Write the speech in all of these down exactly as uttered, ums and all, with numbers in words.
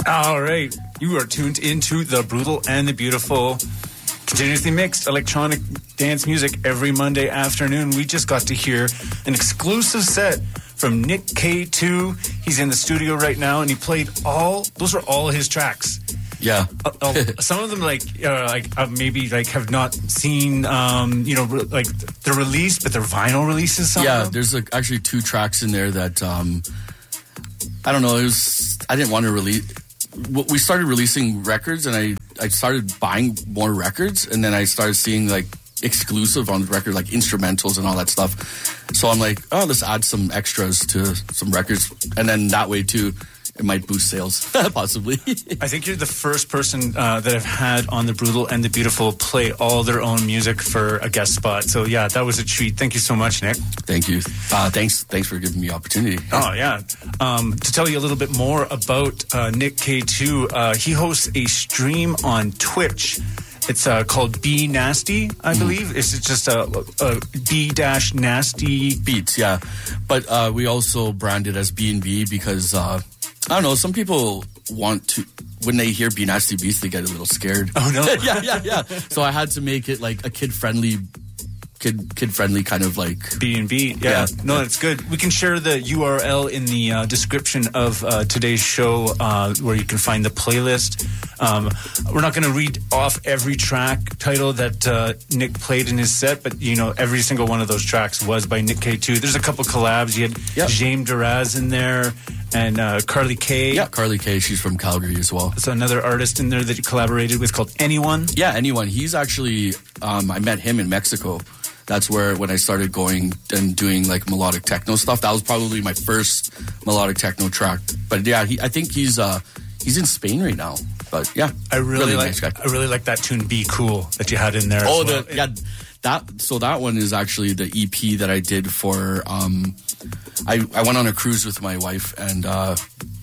All right. You are tuned into the Brutal and the Beautiful, continuously mixed electronic dance music every Monday afternoon. We just got to hear an exclusive set from Nick K two. He's in the studio right now, and he played all, those are all his tracks. Yeah. uh, uh, some of them, like, uh, like uh, maybe like have not seen, um, you know, re- like they're released, but they're vinyl releases. Some yeah, of them. there's like actually two tracks in there that, um, I don't know, it was, I didn't want to release. We started releasing records, and I, I started buying more records, and then I started seeing like exclusive on the record, like instrumentals and all that stuff. So I'm like, oh, let's add some extras to some records, and then that way too, it might boost sales, possibly. I think you're the first person uh, that I've had on the Brutal and the Beautiful play all their own music for a guest spot. So yeah, that was a treat. Thank you so much, Nick. Thank you. Uh, thanks, thanks for giving me the opportunity. Oh yeah. Um, to tell you a little bit more about uh, Nick K two, uh, he hosts a stream on Twitch. It's uh, called Be Nasty, I believe. Mm. It's just a, a B dash Nasty Beats, yeah. But uh, we also brand it as B and B because uh, I don't know. Some people want to, when they hear Be Nasty Beats, they get a little scared. Oh no! yeah, yeah, yeah. So I had to make it like a kid-friendly, kid, kid-friendly kind of like B and B. Yeah. yeah, no, yeah. that's good. We can share the U R L in the uh, description of uh, today's show, uh, where you can find the playlist. Um, we're not going to read off every track title that uh, Nick played in his set, but you know, every single one of those tracks was by Nick K two. There's a couple collabs. You had yep. James Duraz in there, and uh, Carly K. Yeah, Carly K. She's from Calgary as well. So another artist in there that you collaborated with called Anyone. Yeah, Anyone. He's actually, um, I met him in Mexico. That's where when I started going and doing like melodic techno stuff. That was probably my first melodic techno track. But yeah, he, I think he's uh, he's in Spain right now. But yeah, I really, really like nice guy. I really like that tune "Be Cool" that you had in there. Oh, as well. the, yeah, that so that one is actually the E P that I did for. Um, I I went on a cruise with my wife, and uh,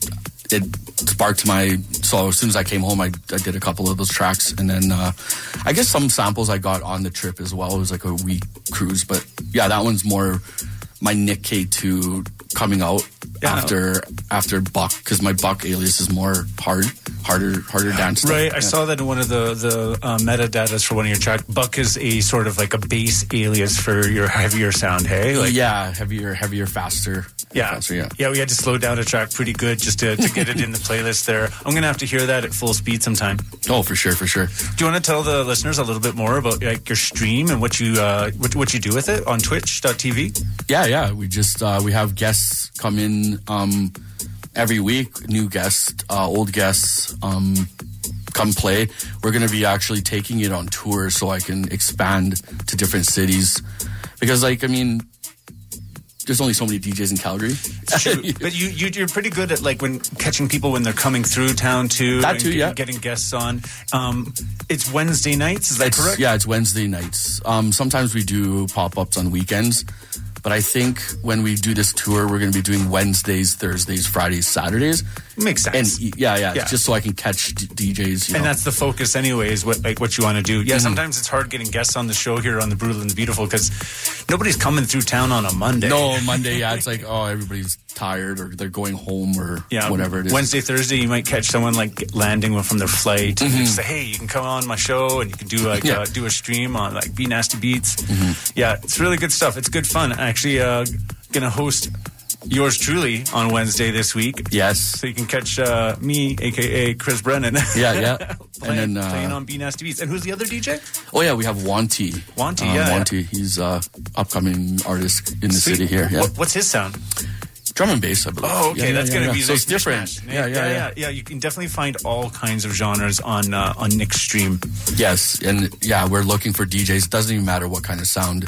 it sparked my. So as soon as I came home, I, I did a couple of those tracks, and then uh, I guess some samples I got on the trip as well. It was like a week cruise, but yeah, that one's more my Nick K two coming out yeah. after after Buck, because my Buck alias is more hard, harder, harder dance stuff. Right, I yeah. saw that in one of the the uh, metadatas for one of your tracks. Buck is a sort of like a bass alias for your heavier sound. Hey, like, yeah, heavier, heavier, faster. Yeah. Faster, yeah, yeah. We had to slow down a track pretty good just to, to get it in the playlist there. I'm gonna have to hear that at full speed sometime. Oh, for sure, for sure. Do you want to tell the listeners a little bit more about like your stream and what you uh, what, what you do with it on Twitch dot T V? Yeah, yeah. We just uh, we have guests come in um, every week, new guests, uh, old guests. Um, come play. We're going to be actually taking it on tour so I can expand to different cities, because like I mean, there's only so many D Js in Calgary. True. But you, you, you're pretty good at like when catching people when they're coming through town too. That too, and yeah. Getting guests on. Um, it's Wednesday nights, is that it's, correct? Yeah, it's Wednesday nights. Um, sometimes we do pop-ups on weekends. But I think when we do this tour, we're going to be doing Wednesdays, Thursdays, Fridays, Saturdays. Makes sense. And yeah, yeah, yeah. just so I can catch D- DJs. You and know. that's the focus, anyways. What like what you want to do? Yeah. Mm-hmm. Sometimes it's hard getting guests on the show here on the Brutal and the Beautiful because nobody's coming through town on a Monday. No, Monday. Yeah, it's like oh, everybody's tired or they're going home or yeah, whatever it is. Wednesday, Thursday, you might catch someone like landing from their flight mm-hmm. and say, "Hey, you can come on my show and you can do like yeah. uh, do a stream on like Be Nasty Beats." Mm-hmm. Yeah, it's really good stuff. It's good fun. Actually, uh, gonna host yours truly on Wednesday this week. Yes. So you can catch uh, me, a k a. Chris Brennan. Yeah, yeah. playing, and then, uh, playing on Be Nasty Beats. And who's the other D J? Oh, yeah, we have Wanty. Wanty, um, yeah. Wanty, he's an uh, upcoming artist in the Sweet. city here. Yeah. What, what's his sound? Drum and bass, I believe. Oh, okay, yeah, that's yeah, going to yeah. be so like it's different. Yeah yeah, yeah, yeah, yeah. Yeah, you can definitely find all kinds of genres on uh, on Nick's stream. Yes, and yeah, we're looking for D Js. It doesn't even matter what kind of sound.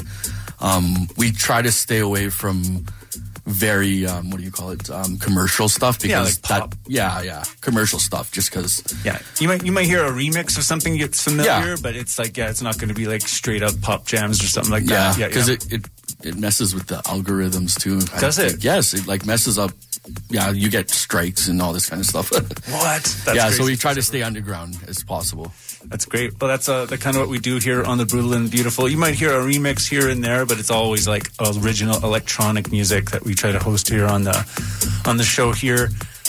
Um, we try to stay away from very um, what do you call it um, commercial stuff because yeah, like pop. That, yeah yeah commercial stuff just because yeah you might you might hear a remix of something that's familiar yeah. but it's like yeah it's not going to be like straight up pop jams or something like yeah, that yeah because yeah. it, it it messes with the algorithms too. Does I it? Think. Yes, it like messes up. Yeah, you get strikes and all this kind of stuff. What? That's yeah, crazy. So we try to stay underground as possible. That's great. Well, that's uh, the kind of what we do here on the Brutal and Beautiful. You might hear a remix here and there, but it's always like original electronic music that we try to host here on the on the show here.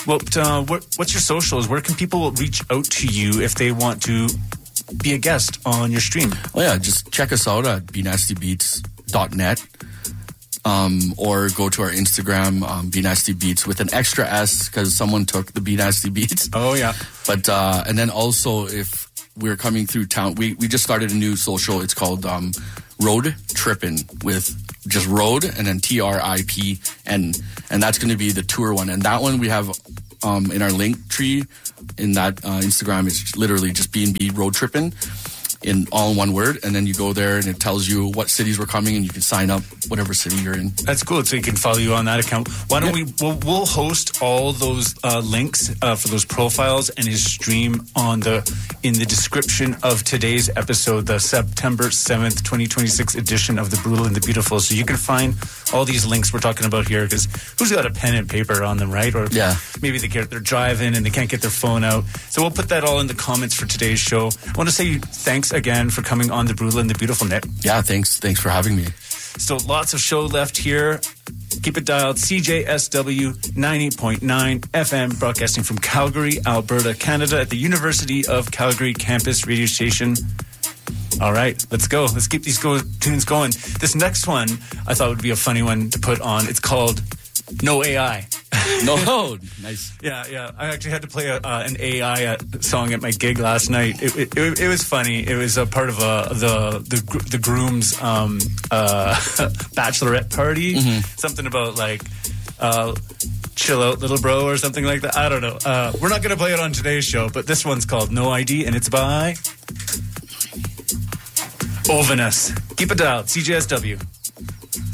What, uh, what what's your socials? Where can people reach out to you if they want to be a guest on your stream? Oh yeah, just check us out at b nasty beats dot net. Um, or go to our Instagram, um, B Nasty Beats, with an extra S because someone took the B Nasty Beats. Oh, yeah. But, uh, and then also if we're coming through town, we, we just started a new social. It's called um, Road Trippin' with just road and then T R I P N. And that's going to be the tour one. And that one we have um, in our link tree in that uh, Instagram. It's literally just B and B Road Trippin'. In all in one word, and then you go there and it tells you what cities we're coming, and you can sign up whatever city you're in. That's cool. So you can follow you on that account. Why don't yeah. we? We'll, we'll host all those uh, links uh, for those profiles and his stream on the in the description of today's episode, the September seventh, twenty twenty-six edition of The Brutal and the Beautiful. So you can find all these links we're talking about here, because who's got a pen and paper on them, right? Or yeah. maybe they get, they're driving and they can't get their phone out. So we'll put that all in the comments for today's show. I want to say thanks again for coming on The Brutal and the Beautiful, Nick. Yeah, thanks. Thanks for having me. Still lots of show left here. Keep it dialed. C J S W ninety point nine F M, broadcasting from Calgary, Alberta, Canada, at the University of Calgary campus radio station. All right, let's go. Let's keep these go- tunes going. This next one I thought would be a funny one to put on. It's called No A I. No, nice. Yeah, yeah. I actually had to play a, uh, an A I uh, song at my gig last night. It, it, it, it was funny. It was a part of a, the the the groom's um, uh, bachelorette party. Mm-hmm. Something about like uh, chill out, little bro, or something like that. I don't know. Uh, we're not going to play it on today's show, but this one's called No I D, and it's by Ovinus. Keep it dialed. C J S W.